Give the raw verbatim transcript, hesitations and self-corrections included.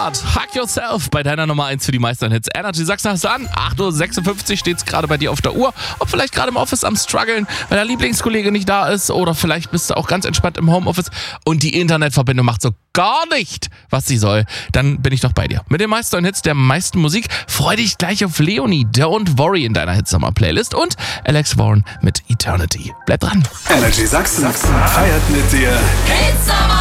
Start. Hug Yourself bei deiner Nummer eins für die Meistern-Hits. Energy Sachsen hast du an. acht Uhr sechsundfünfzig steht es gerade bei dir auf der Uhr. Ob vielleicht gerade im Office am struggeln, weil der Lieblingskollege nicht da ist, oder vielleicht bist du auch ganz entspannt im Homeoffice und die Internetverbindung macht so gar nicht, was sie soll. Dann bin ich doch bei dir. Mit den Meistern-Hits der meisten Musik freu dich gleich auf Leonie, Don't Worry in deiner Hitsommer-Playlist und Alex Warren mit Eternity. Bleib dran. Energy Sachsen feiert mit dir Hitsommer.